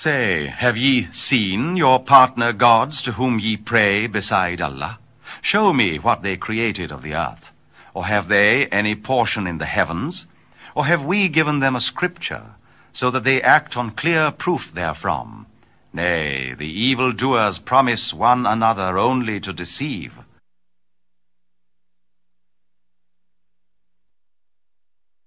Say, have ye seen your partner gods to whom ye pray beside Allah? Show me what they created of the earth. Or have they any portion in the heavens? Or have we given them a scripture, so that they act on clear proof therefrom? Nay, the evildoers promise one another only to deceive.